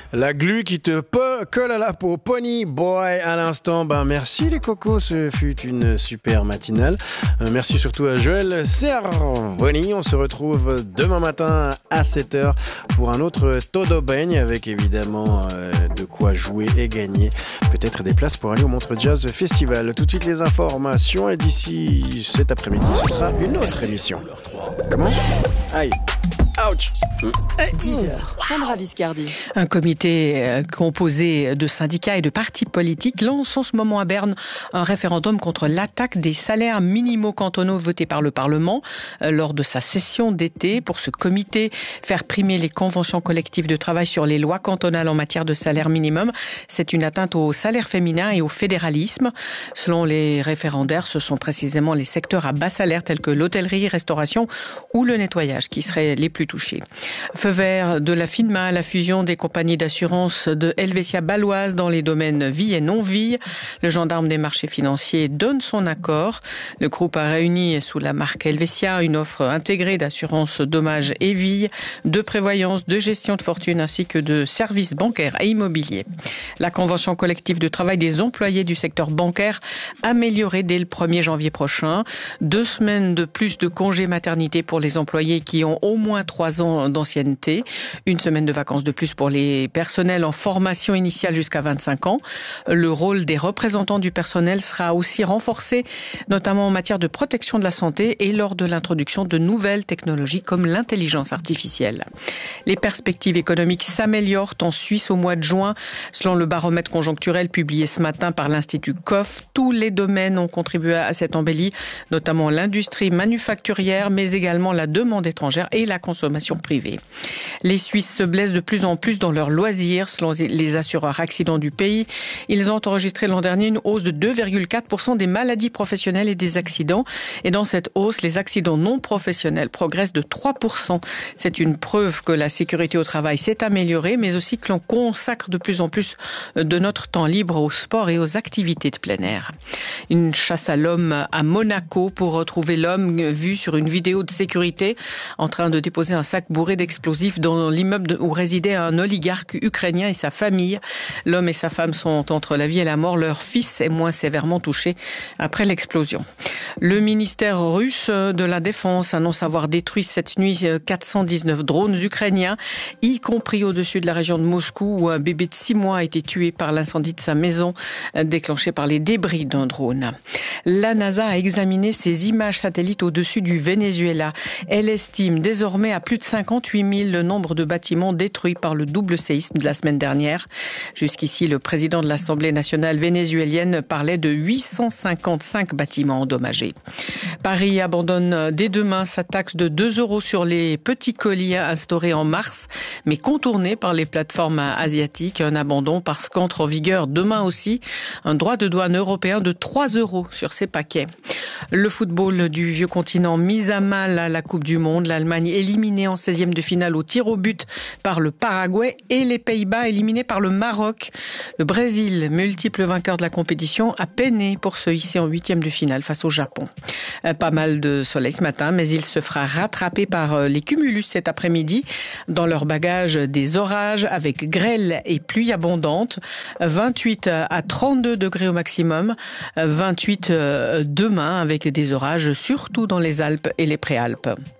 La glu qui te colle à la peau. Pony Boy à l'instant. Merci les cocos, ce fut une super matinale. Merci surtout à Joël Cervoni. On se retrouve demain matin à 7h pour un autre Todo Baigne avec évidemment de quoi jouer et gagner. Peut-être des places pour aller au Montreux Jazz Festival. Tout de suite les informations et d'ici cet après-midi, ce sera une autre émission. Comment ? Aïe. Ouch. 10h, Sandra Viscardi. Un comité composé de syndicats et de partis politiques lance en ce moment à Berne un référendum contre l'attaque des salaires minimaux cantonaux votés par le Parlement lors de sa session d'été. Pour ce comité, faire primer les conventions collectives de travail sur les lois cantonales en matière de salaire minimum, c'est une atteinte au salaire féminin et au fédéralisme. Selon les référendaires, ce sont précisément les secteurs à bas salaire tels que l'hôtellerie, restauration ou le nettoyage qui seraient les plus touchés. Feu vert de la FINMA à la fusion des compagnies d'assurance de Helvetia Baloise dans les domaines vie et non-vie. Le gendarme des marchés financiers donne son accord. Le groupe a réuni sous la marque Helvetia une offre intégrée d'assurance dommages et vie, de prévoyance, de gestion de fortune ainsi que de services bancaires et immobiliers. La convention collective de travail des employés du secteur bancaire améliorée dès le 1er janvier prochain. 2 semaines de plus de congé maternité pour les employés qui ont au moins 3 ans d'ancienneté. 1 semaine de vacances de plus pour les personnels en formation initiale jusqu'à 25 ans. Le rôle des représentants du personnel sera aussi renforcé, notamment en matière de protection de la santé et lors de l'introduction de nouvelles technologies comme l'intelligence artificielle. Les perspectives économiques s'améliorent en Suisse au mois de juin. Selon le baromètre conjoncturel publié ce matin par l'Institut COF, tous les domaines ont contribué à cette embellie, notamment l'industrie manufacturière, mais également la demande étrangère et la consommation privée. Les Suisses se blessent de plus en plus dans leurs loisirs. Selon les assureurs accidents du pays, ils ont enregistré l'an dernier une hausse de 2,4% des maladies professionnelles et des accidents. Et dans cette hausse, les accidents non professionnels progressent de 3%. C'est une preuve que la sécurité au travail s'est améliorée, mais aussi que l'on consacre de plus en plus de notre temps libre au sport et aux activités de plein air. Une chasse à l'homme à Monaco pour retrouver l'homme vu sur une vidéo de sécurité en train de déposer un sac bourré d'explosifs dans l'immeuble où résidait un oligarque ukrainien et sa famille. L'homme et sa femme sont entre la vie et la mort. Leur fils est moins sévèrement touché après l'explosion. Le ministère russe de la Défense annonce avoir détruit cette nuit 419 drones ukrainiens, y compris au-dessus de la région de Moscou où un bébé de 6 mois a été tué par l'incendie de sa maison déclenché par les débris d'un drone. La NASA a examiné ces images satellites au-dessus du Venezuela. Elle estime désormais à plus de 58 000 le nombre de bâtiments détruits par le double séisme de la semaine dernière. Jusqu'ici, le président de l'Assemblée nationale vénézuélienne parlait de 855 bâtiments endommagés. Paris abandonne dès demain sa taxe de 2 € sur les petits colis instaurés en mars, mais contournée par les plateformes asiatiques. Un abandon parce qu'entre en vigueur demain aussi un droit de douane européen de 3 € sur ces paquets. Le football du vieux continent mis à mal à la Coupe du Monde. L'Allemagne éliminée en 16e de finale au tir au but par le Paraguay et les Pays-Bas éliminés par le Maroc. Le Brésil, multiple vainqueur de la compétition, a peiné pour se hisser en 8e de finale face au Japon. Pas mal de soleil ce matin, mais il se fera rattraper par les cumulus cet après-midi. Dans leur bagage, des orages avec grêle et pluie abondante. 28 à 32 degrés au maximum. 28 demain avec des orages, surtout dans les Alpes et les Préalpes.